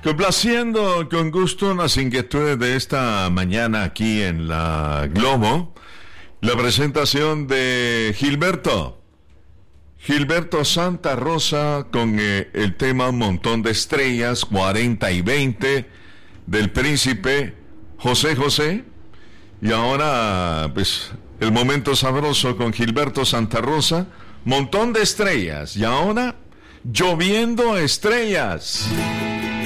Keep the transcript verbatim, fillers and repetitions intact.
Complaciendo con gusto las inquietudes de esta mañana aquí en la Globo, la presentación de Gilberto. Gilberto Santa Rosa con eh, el tema Un montón de estrellas, cuarenta y veinte, del príncipe José José. Y ahora, pues, el momento sabroso con Gilberto Santa Rosa, montón de estrellas. Y ahora, lloviendo estrellas.